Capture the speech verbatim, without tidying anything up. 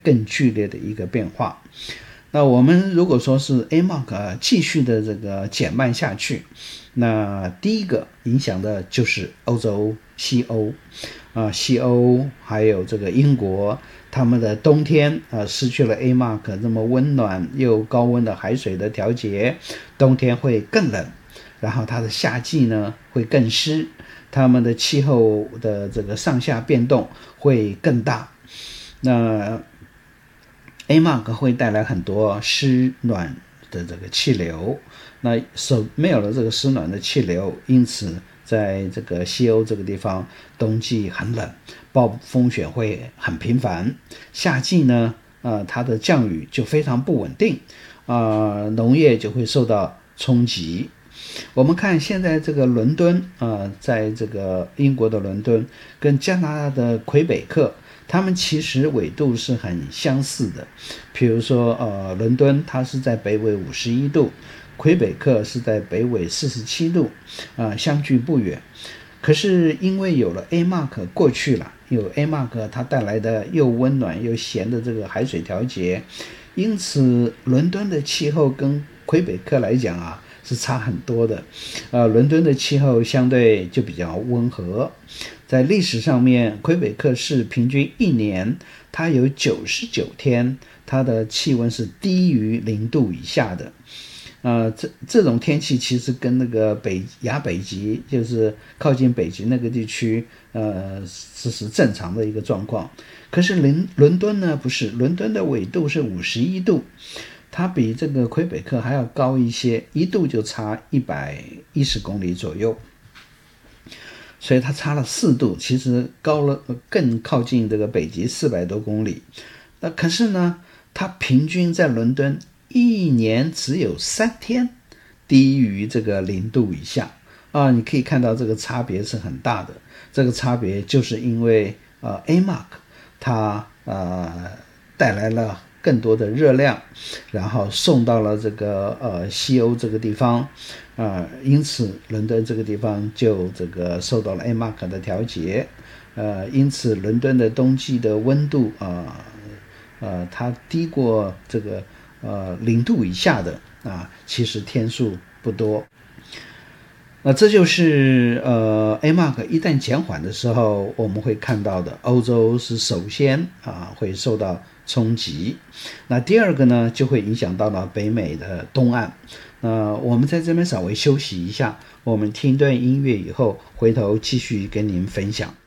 更剧烈的一个变化。那我们如果说是 A M A C 继续的这个减慢下去，那第一个影响的就是欧洲、西欧啊，西欧还有这个英国，他们的冬天啊失去了 A M A C 这么温暖又高温的海水的调节，冬天会更冷，然后它的夏季呢会更湿，他们的气候的这个上下变动会更大。那A M A C 会带来很多湿暖的这个气流，那手没有了这个湿暖的气流，因此在这个西欧这个地方，冬季很冷，暴风雪会很频繁，夏季呢，呃，它的降雨就非常不稳定，啊、呃，农业就会受到冲击。我们看现在这个伦敦啊、呃，在这个英国的伦敦跟加拿大的魁北克，他们其实纬度是很相似的。比如说呃，伦敦它是在北纬五十一度，魁北克是在北纬四十七度，啊、呃，相距不远。可是因为有了 A M A C 过去了，有 A M A C 它带来的又温暖又咸的这个海水调节，因此伦敦的气候跟魁北克来讲啊是差很多的。呃，伦敦的气候相对就比较温和，在历史上面，魁北克市平均一年它有九十九天，它的气温是低于零度以下的。呃，这这种天气其实跟那个北亚北极，就是靠近北极那个地区，呃，这是正常的一个状况。可是伦伦敦呢，不是，伦敦的纬度是五十一度，它比这个魁北克还要高一些，一度就差一百一十公里左右，所以它差了四度，其实高了，更靠近这个北极四百多公里。那可是呢，它平均在伦敦一年只有三天低于这个零度以下啊，你可以看到这个差别是很大的。这个差别就是因为呃 A M A C 它呃带来了更多的热量，然后送到了这个呃西欧这个地方啊、呃，因此伦敦这个地方就这个受到了 A M A C 的调节，呃，因此伦敦的冬季的温度啊呃, 呃它低过这个呃零度以下的啊，其实天数不多。那这就是呃 A M A C 一旦减缓的时候，我们会看到的，欧洲是首先啊会受到冲击。那第二个呢，就会影响到了北美的东岸。那我们在这边稍微休息一下，我们听一段音乐以后，回头继续跟您分享。